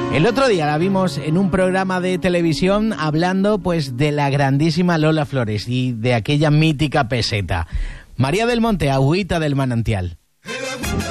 El otro día la vimos en un programa de televisión hablando pues de la grandísima Lola Flores y de aquella mítica peseta. María del Monte, Agüita del Manantial.